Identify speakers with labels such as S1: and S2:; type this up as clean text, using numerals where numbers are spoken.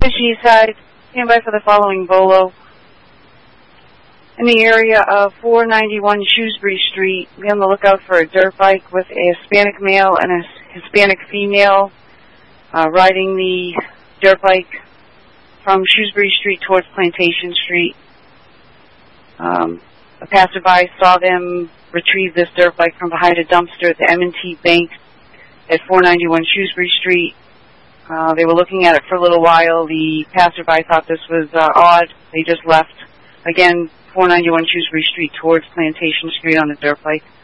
S1: Seaside, stand by for the following bolo. In the area of 491 Shrewsbury Street, be on the lookout for a dirt bike with a Hispanic male and a Hispanic female riding the dirt bike from Shrewsbury Street towards Plantation Street. A passerby saw them retrieve this dirt bike from behind a dumpster at the M&T Bank at 491 Shrewsbury Street. They were looking at it for a little while. The passerby thought this was odd. They just left. Again, 491 Shrewsbury Street towards Plantation Street on the dirt bike.